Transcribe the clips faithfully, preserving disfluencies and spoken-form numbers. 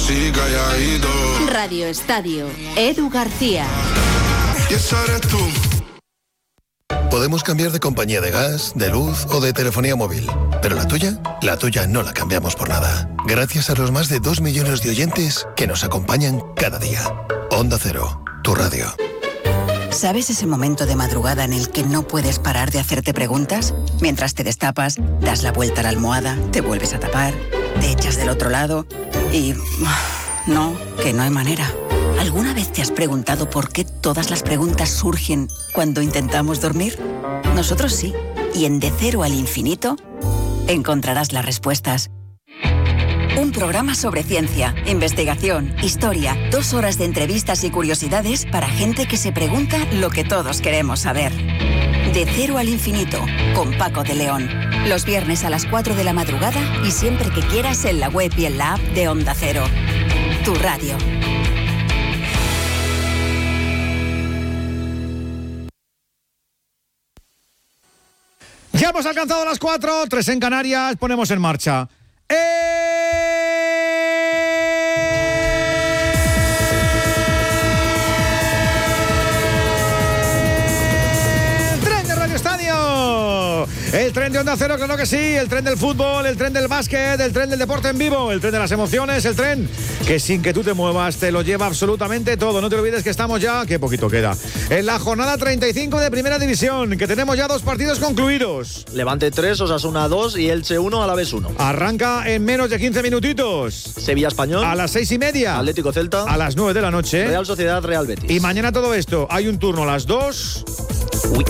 así calladito. Radio Estadio, Edu García. Y esa eres tú. Podemos cambiar de compañía de gas, de luz o de telefonía móvil. ¿Pero la tuya? La tuya no la cambiamos por nada. Gracias a los más de dos millones de oyentes que nos acompañan cada día. Onda Cero, tu radio. ¿Sabes ese momento de madrugada en el que no puedes parar de hacerte preguntas? Mientras te destapas, das la vuelta a la almohada, te vuelves a tapar, te echas del otro lado y... no, que no hay manera. ¿Alguna vez te has preguntado por qué todas las preguntas surgen cuando intentamos dormir? Nosotros sí. Y en De Cero al Infinito encontrarás las respuestas. Un programa sobre ciencia, investigación, historia, dos horas de entrevistas y curiosidades para gente que se pregunta lo que todos queremos saber. De Cero al Infinito, con Paco de León. Los viernes a las cuatro de la madrugada y siempre que quieras en la web y en la app de Onda Cero. Tu radio. Ya hemos alcanzado las cuatro, tres en Canarias, ponemos en marcha. ¡Eh! El tren de Onda Cero, claro que sí, el tren del fútbol, el tren del básquet, el tren del deporte en vivo, el tren de las emociones, el tren que sin que tú te muevas te lo lleva absolutamente todo. No te olvides que estamos ya, qué poquito queda, en la jornada treinta y cinco de Primera División, que tenemos ya dos partidos concluidos. Levante tres, Osasuna dos y Elche uno, Alavés uno. Arranca en menos de quince minutitos. Sevilla Español. A las seis y media. Atlético Celta. A las nueve de la noche. Real Sociedad, Real Betis. Y mañana todo esto, hay un turno a las dos. Uy.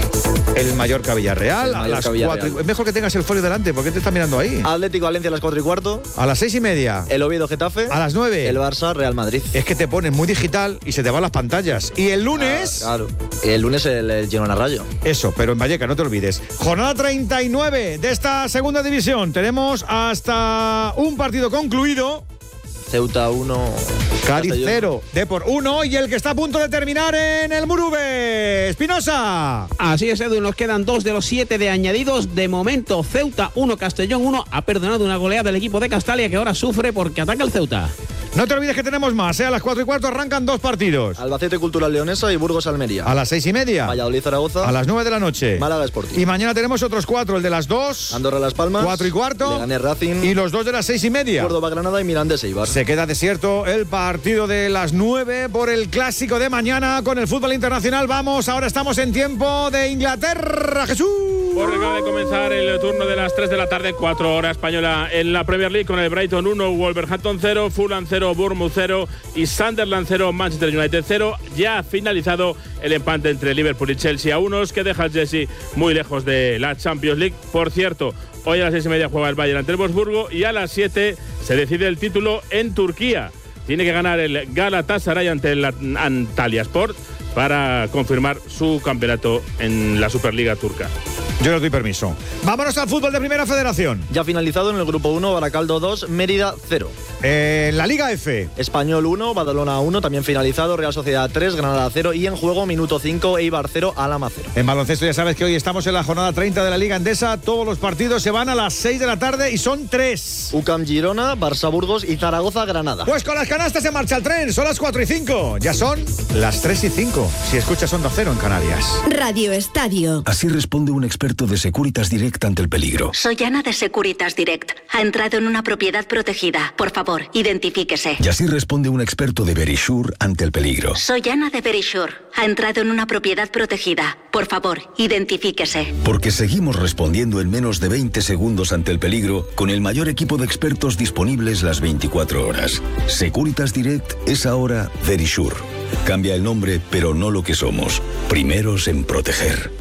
El Mallorca Villarreal, el Mallorca, a las Villarreal. cuatro. Es mejor que tengas el folio delante, ¿por qué te está mirando ahí? Atlético Valencia a las cuatro y cuarto. A las seis y media. El Oviedo Getafe. A las nueve. El Barça Real Madrid. Es que te pones muy digital y se te van las pantallas. Y el lunes. Ah, claro. El lunes el, el Girona Rayo. Eso, pero en Vallecas, no te olvides. Jornada treinta y nueve de esta segunda división. Tenemos hasta un partido concluido. Ceuta uno. Cádiz cero. Depor uno. Y el que está a punto de terminar en el Murube. Espinosa. Así es, Edu. Nos quedan dos de los siete de añadidos. De momento, Ceuta uno, Castellón uno. Ha perdonado una goleada del equipo de Castalia que ahora sufre porque ataca el Ceuta. No te olvides que tenemos más, ¿eh? A las cuatro y cuarto arrancan dos partidos. Albacete Cultural Leonesa y Burgos Almería. A las seis y media. Valladolid Zaragoza. A las nueve de la noche. Málaga Sporting. Y mañana tenemos otros cuatro, el de las dos. Andorra Las Palmas. Cuatro y cuarto. Leganés Racing. Y los dos de las seis y media. Córdoba Granada y Mirandés Eibar. Se queda desierto el partido de las nueve por el clásico de mañana con el fútbol internacional. Vamos, ahora estamos en tiempo de Inglaterra. Jesús. Porque acaba de comenzar el turno de las tres de la tarde, cuatro horas española en la Premier League con el Brighton uno, Wolverhampton cero, Fulham cero, Bournemouth cero y Sunderland cero, Manchester United cero. Ya ha finalizado el empate entre Liverpool y Chelsea a unos, que deja al Chelsea muy lejos de la Champions League. Por cierto, hoy a las seis y media juega el Bayern ante el Wolfsburgo y a las siete se decide el título en Turquía. Tiene que ganar el Galatasaray ante el Antalyaspor para confirmar su campeonato en la Superliga turca. Yo les doy permiso. Vámonos al fútbol de Primera Federación. Ya finalizado en el grupo uno, Baracaldo dos, Mérida cero. En la Liga F. Español uno, Badalona uno, también finalizado, Real Sociedad tres, Granada cero y en juego minuto cinco, Eibar cero, Alhama cero. En baloncesto ya sabes que hoy estamos en la jornada treinta de la Liga Endesa. Todos los partidos se van a las seis de la tarde y son tres. U C A M Girona, Barça Burgos y Zaragoza Granada. Pues con las canastas se marcha el tren. Son las cuatro y cinco. Ya son las tres y cinco. Si escuchas Onda Cero en Canarias. Radio Estadio. Así responde un experto de Securitas Direct ante el peligro. Soy Ana de Securitas Direct. Ha entrado en una propiedad protegida. Por favor, identifíquese. Y así responde un experto de Verisure ante el peligro. Soy Ana de Verisure. Ha entrado en una propiedad protegida. Por favor, identifíquese. Porque seguimos respondiendo en menos de veinte segundos ante el peligro con el mayor equipo de expertos disponibles las veinticuatro horas. Securitas Direct es ahora Verisure. Cambia el nombre, pero no lo que somos. Primeros en proteger.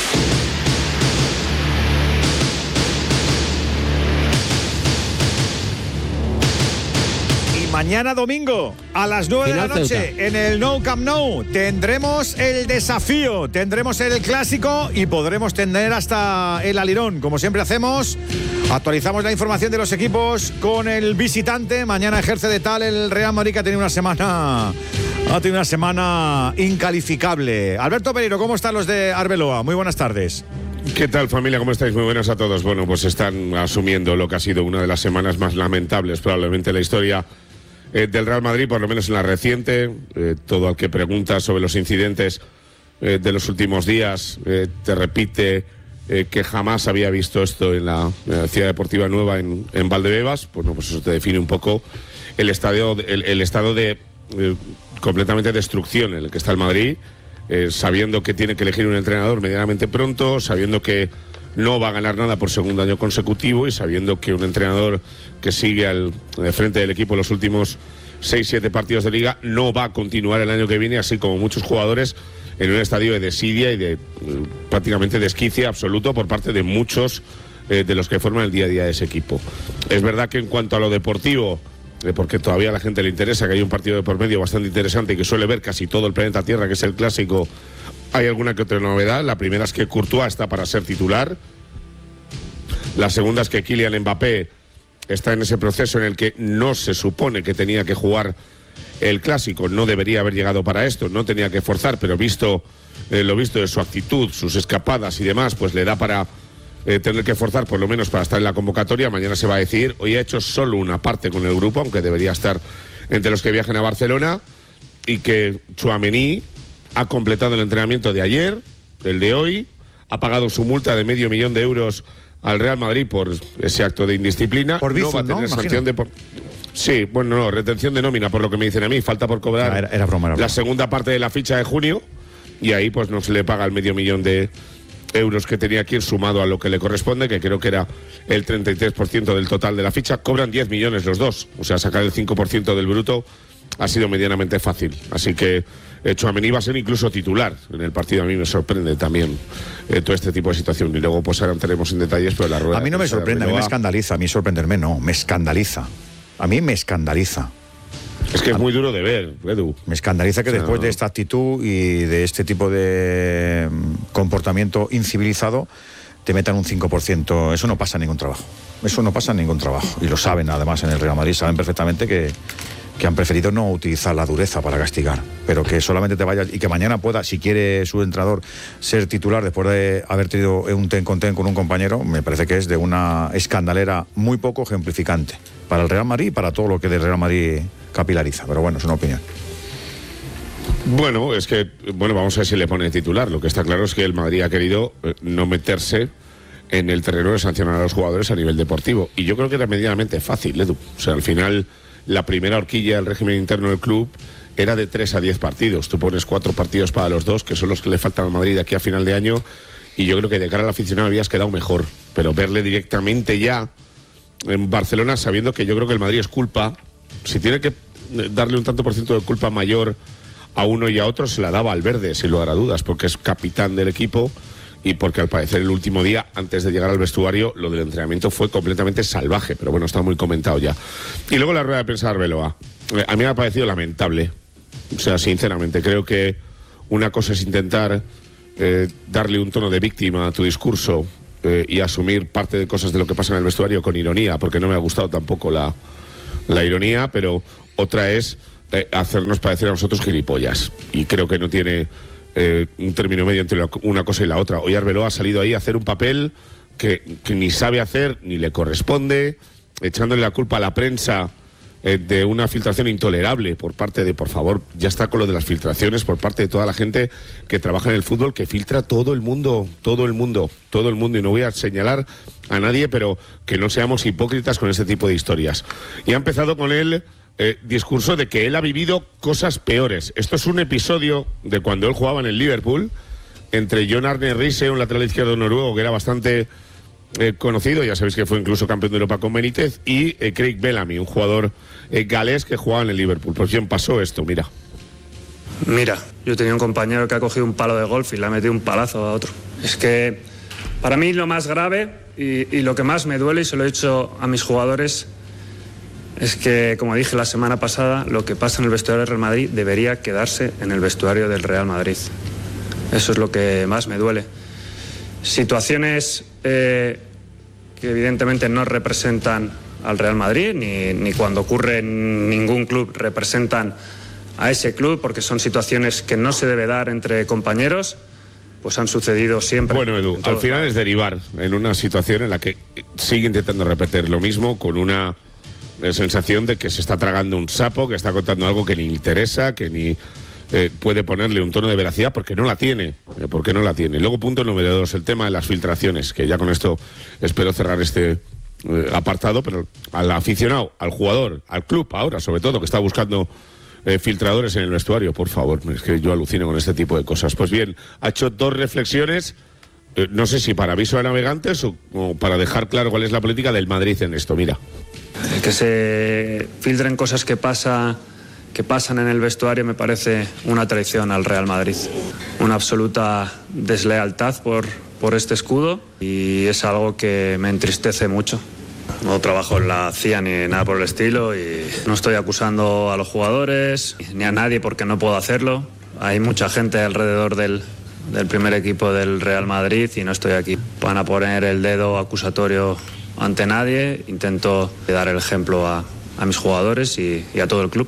Mañana domingo a las nueve de la noche en el Nou Camp Nou tendremos el desafío, tendremos el clásico y podremos tener hasta el alirón. Como siempre hacemos, actualizamos la información de los equipos con el visitante. Mañana ejerce de tal el Real Madrid, que ha tenido una semana, ha tenido una semana incalificable. Alberto Pereiro, ¿cómo están los de Arbeloa? Muy buenas tardes. ¿Qué tal, familia? ¿Cómo estáis? Muy buenas a todos. Bueno, pues están asumiendo lo que ha sido una de las semanas más lamentables probablemente en la historia eh, del Real Madrid, por lo menos en la reciente. Eh, todo el que pregunta sobre los incidentes eh, de los últimos días eh, te repite eh, que jamás había visto esto en la, en la Ciudad Deportiva Nueva en, en Valdebebas. Pues no, pues eso te define un poco el, estadio, el, el estado de eh, completamente destrucción en el que está el Madrid, eh, sabiendo que tiene que elegir un entrenador medianamente pronto, sabiendo que no va a ganar nada por segundo año consecutivo y sabiendo que un entrenador que sigue al frente del equipo los últimos seis siete partidos de liga no va a continuar el año que viene, así como muchos jugadores, en un estadio de desidia y de prácticamente desquicia absoluto por parte de muchos eh, de los que forman el día a día de ese equipo. Es verdad que en cuanto a lo deportivo, eh, porque todavía a la gente le interesa, que hay un partido de por medio bastante interesante y que suele ver casi todo el planeta Tierra, que es el clásico, hay alguna que otra novedad. La primera es que Courtois está para ser titular. La segunda es que Kylian Mbappé está en ese proceso en el que no se supone que tenía que jugar el clásico, no debería haber llegado para esto, no tenía que forzar, pero visto eh, lo visto de su actitud, sus escapadas y demás, pues le da para eh, tener que forzar por lo menos para estar en la convocatoria. Mañana se va a decidir. Hoy ha hecho solo una parte con el grupo, aunque debería estar entre los que viajen a Barcelona, y que Tchouaméni ha completado el entrenamiento de ayer, el de hoy, ha pagado su multa de medio millón de euros al Real Madrid por ese acto de indisciplina. Por Bizum, no va a tener ¿no? sanción de... Por... Sí, bueno, no, retención de nómina, por lo que me dicen a mí, falta por cobrar no, era, era broma, era broma. la segunda parte de la ficha de junio, y ahí pues no se le paga el medio millón de euros que tenía que ir sumado a lo que le corresponde, que creo que era el treinta y tres por ciento del total de la ficha. Cobran diez millones los dos, o sea, sacar el cinco por ciento del bruto ha sido medianamente fácil, así que eh, Tchouaméni va a ser incluso titular en el partido. A mí me sorprende también eh, todo este tipo de situación, y luego pues ahora entraremos en detalles, pero la rueda... A mí no me sorprende, a mí me escandaliza, a mí sorprenderme no, me escandaliza, a mí me escandaliza. Es que es muy duro de ver, Edu. Me escandaliza que o sea, después de esta actitud y de este tipo de comportamiento incivilizado te metan un cinco por ciento, eso no pasa en ningún trabajo, eso no pasa en ningún trabajo, y lo saben además en el Real Madrid, saben perfectamente que que han preferido no utilizar la dureza para castigar, pero que solamente te vayas y que mañana pueda, si quiere su entrenador, ser titular después de haber tenido un ten con ten con un compañero, me parece que es de una escandalera muy poco ejemplificante para el Real Madrid y para todo lo que el Real Madrid capilariza, pero bueno, es una opinión. Bueno, es que, bueno, vamos a ver si le pone titular. Lo que está claro es que el Madrid ha querido eh, no meterse en el terreno de sancionar a los jugadores a nivel deportivo, y yo creo que era medianamente fácil, Edu. O sea, al final... La primera horquilla del régimen interno del club era de tres a diez partidos. Tú pones cuatro partidos para los dos, que son los que le faltan al Madrid de aquí a final de año, y yo creo que de cara al aficionado habías quedado mejor. Pero verle directamente ya en Barcelona, sabiendo que yo creo que el Madrid es culpa, si tiene que darle un tanto por ciento de culpa mayor a uno y a otro, se la daba al Verde, sin lugar a dudas, porque es capitán del equipo y porque al parecer el último día, antes de llegar al vestuario, lo del entrenamiento fue completamente salvaje, pero bueno, está muy comentado ya. Y luego la rueda de prensa de Arbeloa. A mí me ha parecido lamentable, o sea, sinceramente, creo que una cosa es intentar eh, darle un tono de víctima a tu discurso eh, y asumir parte de cosas de lo que pasa en el vestuario con ironía, porque no me ha gustado tampoco la, la ironía, pero otra es eh, hacernos parecer a nosotros gilipollas, y creo que no tiene... Eh, un término medio entre una cosa y la otra. Hoy Arbeloa ha salido ahí a hacer un papel que, que ni sabe hacer ni le corresponde, echándole la culpa a la prensa eh, de una filtración intolerable por parte de, por favor, ya está con lo de las filtraciones, por parte de toda la gente que trabaja en el fútbol, que filtra todo el mundo, todo el mundo, todo el mundo, y no voy a señalar a nadie, pero que no seamos hipócritas con este tipo de historias. Y ha empezado con él Eh, discurso de que él ha vivido cosas peores. Esto es un episodio de cuando él jugaba en el Liverpool, entre John Arne Riise, un lateral izquierdo noruego que era bastante eh, conocido, ya sabéis que fue incluso campeón de Europa con Benítez, y eh, Craig Bellamy, un jugador eh, galés que jugaba en el Liverpool. Pues bien, pasó esto, mira. Mira, yo tenía un compañero que ha cogido un palo de golf y le ha metido un palazo a otro. Es que para mí lo más grave y, y lo que más me duele, y se lo he dicho a mis jugadores, es que, como dije la semana pasada, lo que pasa en el vestuario del Real Madrid debería quedarse en el vestuario del Real Madrid. Eso es lo que más me duele. Situaciones eh, que evidentemente no representan al Real Madrid, ni, ni cuando ocurre en ningún club representan a ese club, porque son situaciones que no se debe dar entre compañeros, pues han sucedido siempre. Bueno, Edu, al final es derivar en una situación en la que sigue intentando repetir lo mismo con una la sensación de que se está tragando un sapo, que está contando algo que ni interesa, que ni eh, puede ponerle un tono de veracidad porque no la tiene, eh, porque no la tiene. Luego, punto número dos, el tema de las filtraciones, que ya con esto espero cerrar este eh, apartado, pero al aficionado, al jugador, al club ahora, sobre todo, que está buscando eh, filtradores en el vestuario, por favor, es que yo alucino con este tipo de cosas. Pues bien, ha hecho dos reflexiones. Eh, no sé si para aviso de navegantes o, o para dejar claro cuál es la política del Madrid en esto. Mira. Que se filtren cosas que, pasa, que pasan en el vestuario me parece una traición al Real Madrid. Una absoluta deslealtad por, por este escudo y es algo que me entristece mucho. No trabajo en la C I A ni nada por el estilo y no estoy acusando a los jugadores ni a nadie porque no puedo hacerlo. Hay mucha gente alrededor del... del primer equipo del Real Madrid y no estoy aquí para poner el dedo acusatorio ante nadie. Intento dar el ejemplo a, a mis jugadores y, y a todo el club.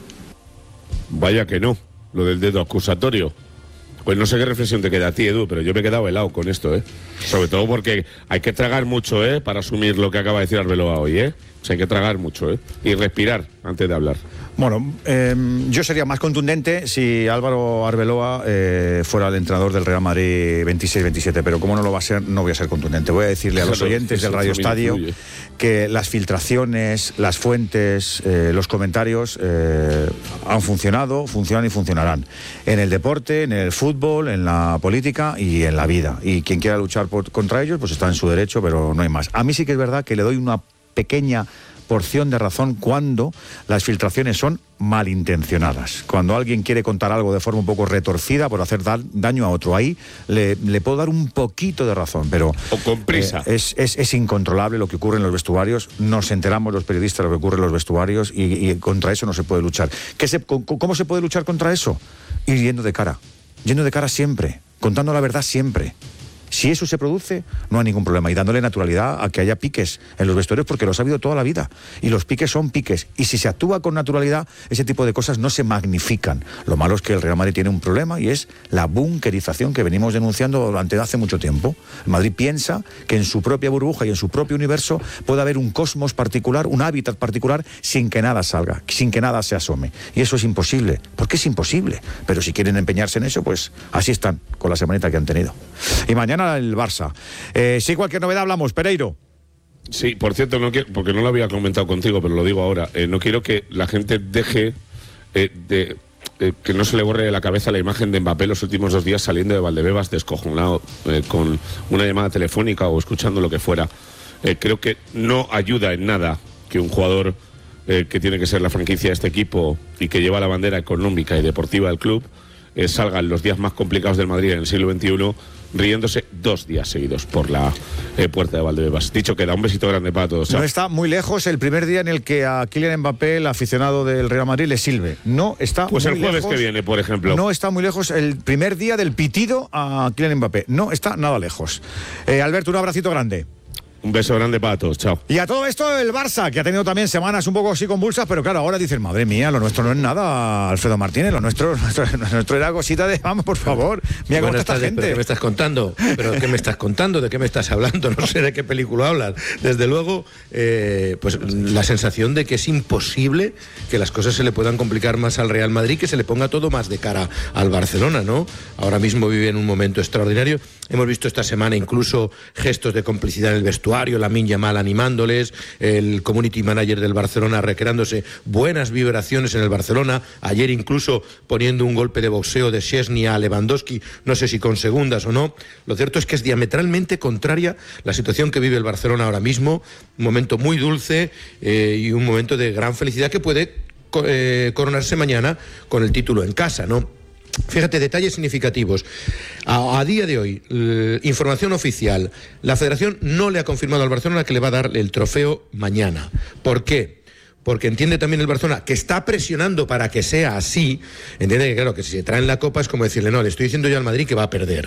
Vaya que no, lo del dedo acusatorio. Pues no sé qué reflexión te queda a ti, Edu, pero yo me he quedado helado con esto, ¿eh? Sobre todo porque hay que tragar mucho, ¿eh? Para asumir lo que acaba de decir Arbeloa hoy, ¿eh? O sea, hay que tragar mucho, ¿eh? Y respirar antes de hablar. Bueno, eh, yo sería más contundente si Álvaro Arbeloa eh, fuera el entrenador del Real Madrid veintiséis veintisiete, pero como no lo va a ser, no voy a ser contundente. Voy a decirle a los oyentes del Radio Estadio que las filtraciones, las fuentes, eh, los comentarios eh, han funcionado, funcionan y funcionarán. En el deporte, en el fútbol, en la política y en la vida. Y quien quiera luchar por, contra ellos, pues está en su derecho, pero no hay más. A mí sí que es verdad que le doy una pequeña porción de razón cuando las filtraciones son malintencionadas. Cuando alguien quiere contar algo de forma un poco retorcida por hacer da daño a otro, ahí le, le puedo dar un poquito de razón, pero o con prisa. Eh, es, es, es incontrolable lo que ocurre en los vestuarios. Nos enteramos los periodistas de lo que ocurre en los vestuarios y, y contra eso no se puede luchar. ¿Qué se, ¿Cómo se puede luchar contra eso? Ir yendo de cara, yendo de cara siempre, contando la verdad siempre. Si eso se produce, no hay ningún problema. Y dándole naturalidad a que haya piques en los vestuarios, porque los ha habido toda la vida. Y los piques son piques. Y si se actúa con naturalidad, ese tipo de cosas no se magnifican. Lo malo es que el Real Madrid tiene un problema y es la bunkerización que venimos denunciando durante hace mucho tiempo. El Madrid piensa que en su propia burbuja y en su propio universo puede haber un cosmos particular, un hábitat particular, sin que nada salga, sin que nada se asome. Y eso es imposible. ¿Por qué es imposible? Pero si quieren empeñarse en eso, pues así están, con la semanita que han tenido. Y mañana el Barça. Eh, sí, cualquier novedad hablamos. Pereiro. Sí, por cierto, no quiero, porque no lo había comentado contigo, pero lo digo ahora. Eh, no quiero que la gente deje eh, de eh, que no se le borre de la cabeza la imagen de Mbappé los últimos dos días saliendo de Valdebebas descojonado eh, con una llamada telefónica o escuchando lo que fuera. Eh, creo que no ayuda en nada que un jugador eh, que tiene que ser la franquicia de este equipo y que lleva la bandera económica y deportiva del club eh, salga en los días más complicados del Madrid en el siglo veintiuno riéndose dos días seguidos por la eh, puerta de Valdebebas. Dicho queda, un besito grande para todos. No está muy lejos el primer día en el que a Kylian Mbappé, el aficionado del Real Madrid, le silbe. No está pues muy el jueves lejos, que viene, por ejemplo. No está muy lejos el primer día del pitido a Kylian Mbappé. No está nada lejos. Eh, Alberto, un abracito grande. Un beso grande para todos, chao. Y a todo esto el Barça, que ha tenido también semanas un poco así convulsas, pero claro, ahora dicen, madre mía, lo nuestro no es nada, Alfredo Martínez, lo nuestro, nuestro, nuestro era cosita de, vamos, por favor, mira cómo está esta gente. ¿Pero qué me estás contando? ¿Pero qué me estás contando? ¿De qué me estás hablando? No sé de qué película hablas. Desde luego, eh, pues la sensación de que es imposible que las cosas se le puedan complicar más al Real Madrid, que se le ponga todo más de cara al Barcelona, ¿no? Ahora mismo vive en un momento extraordinario. Hemos visto esta semana incluso gestos de complicidad en el vestuario, Lamine Yamal animándoles, el community manager del Barcelona recreándose buenas vibraciones en el Barcelona, ayer incluso poniendo un golpe de boxeo de Szczesny a Lewandowski, no sé si con segundas o no. Lo cierto es que es diametralmente contraria la situación que vive el Barcelona ahora mismo, un momento muy dulce eh, y un momento de gran felicidad que puede eh, coronarse mañana con el título en casa, ¿no? Fíjate, detalles significativos. A, a día de hoy, eh, información oficial, la Federación no le ha confirmado al Barcelona que le va a dar el trofeo mañana. ¿Por qué? Porque entiende también el Barcelona que está presionando para que sea así. Entiende que, claro, que si se traen la copa es como decirle, no, le estoy diciendo yo al Madrid que va a perder.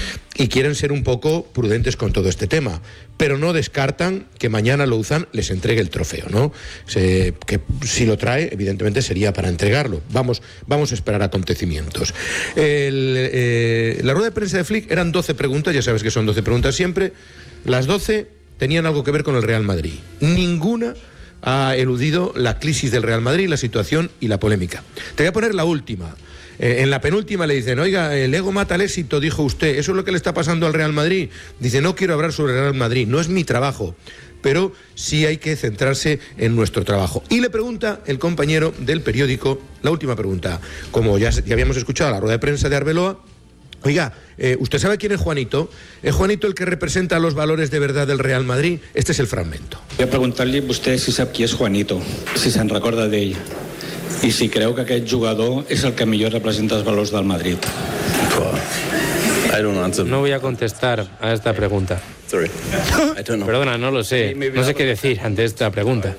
Y quieren ser un poco prudentes con todo este tema. Pero no descartan que mañana Louzán les entregue el trofeo, ¿no? Se, que si lo trae, evidentemente sería para entregarlo. Vamos, vamos a esperar acontecimientos. El, eh, la rueda de prensa de Flick eran doce preguntas, ya sabes que son doce preguntas siempre. Las doce tenían algo que ver con el Real Madrid. Ninguna ha eludido la crisis del Real Madrid, la situación y la polémica. Te voy a poner la última. Eh, en la penúltima le dicen, oiga, el ego mata el éxito, dijo usted, ¿eso es lo que le está pasando al Real Madrid? Dice, no quiero hablar sobre el Real Madrid, no es mi trabajo, pero sí hay que centrarse en nuestro trabajo. Y le pregunta el compañero del periódico, la última pregunta, como ya, ya habíamos escuchado la rueda de prensa de Arbeloa, oiga, eh, ¿usted sabe quién es Juanito? ¿Es Juanito el que representa los valores de verdad del Real Madrid? Este es el fragmento. Voy a preguntar-li a vostè si sap qui és Juanito, si se'n recorda d'ell, i si creu que aquest jugador és el que millor representa els valors del Madrid. No voy a contestar a esta pregunta. Perdona, no lo sé. No sé qué decir ante esta pregunta.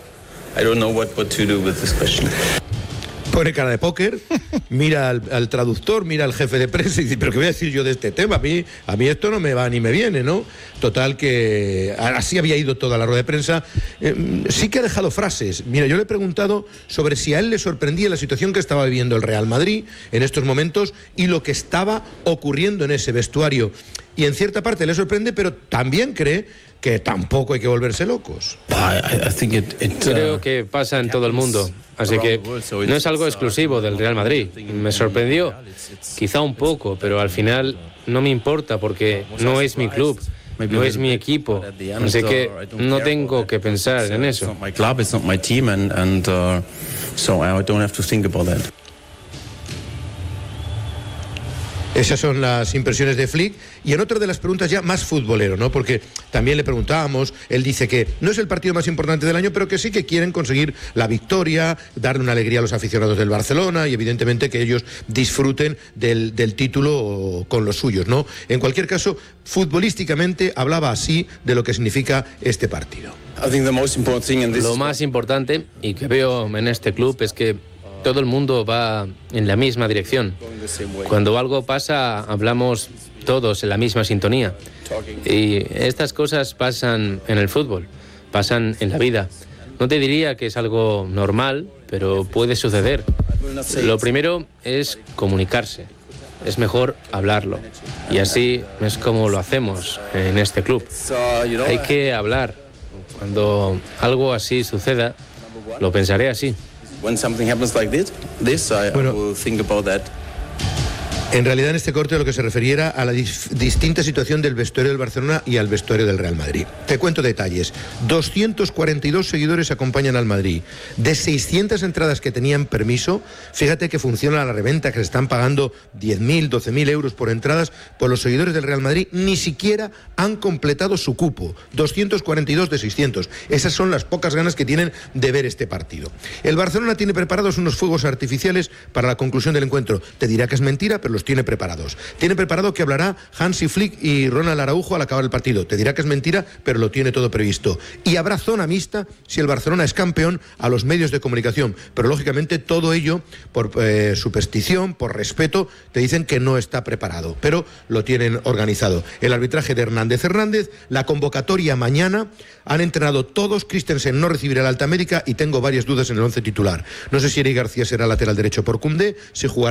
Pone cara de póker, mira al, al traductor, mira al jefe de prensa y dice, pero ¿qué voy a decir yo de este tema? A mí, a mí esto no me va ni me viene, ¿no? Total que así había ido toda la rueda de prensa. Eh, sí que ha dejado frases. Mira, yo le he preguntado sobre si a él le sorprendía la situación que estaba viviendo el Real Madrid en estos momentos y lo que estaba ocurriendo en ese vestuario. Y en cierta parte le sorprende, pero también cree que tampoco hay que volverse locos. Creo que pasa en todo el mundo, así que no es algo exclusivo del Real Madrid. Me sorprendió, quizá un poco, pero al final no me importa porque no es mi club, no es mi equipo, así que no tengo que pensar en eso. Esas son las impresiones de Flick. Y en otra de las preguntas ya más futbolero, ¿no? Porque también le preguntábamos, él dice que no es el partido más importante del año, pero que sí que quieren conseguir la victoria, darle una alegría a los aficionados del Barcelona y evidentemente que ellos disfruten del, del título con los suyos, ¿no? En cualquier caso, futbolísticamente hablaba así de lo que significa este partido. Lo más importante y que veo en este club es que todo el mundo va en la misma dirección. Cuando algo pasa, hablamos todos en la misma sintonía. Y estas cosas pasan en el fútbol, pasan en la vida. No te diría que es algo normal, pero puede suceder. Lo primero es comunicarse. Es mejor hablarlo. Y así es como lo hacemos en este club. Hay que hablar. Cuando algo así suceda, lo pensaré así. When something happens like this, this I, bueno, I will think about that. En realidad en este corte a lo que se refería a la dis distinta situación del vestuario del Barcelona y al vestuario del Real Madrid. Te cuento detalles. doscientos cuarenta y dos seguidores acompañan al Madrid. De seiscientas entradas que tenían permiso, fíjate que funciona la reventa, que se están pagando diez mil, doce mil euros por entradas, pues los seguidores del Real Madrid ni siquiera han completado su cupo. doscientos cuarenta y dos de seiscientos. Esas son las pocas ganas que tienen de ver este partido. El Barcelona tiene preparados unos fuegos artificiales para la conclusión del encuentro. Te dirá que es mentira, pero los tiene preparados. Tiene preparado que hablará Hansi Flick y Ronald Araujo al acabar el partido. Te dirá que es mentira, pero lo tiene todo previsto. Y habrá zona mixta si el Barcelona es campeón a los medios de comunicación. Pero lógicamente todo ello, por eh, superstición, por respeto, te dicen que no está preparado. Pero lo tienen organizado. El arbitraje de Hernández Hernández, la convocatoria mañana, han entrenado todos. Christensen no recibirá la alta médica y tengo varias dudas en el once titular. No sé si Eric García será lateral derecho por Koundé, si jugará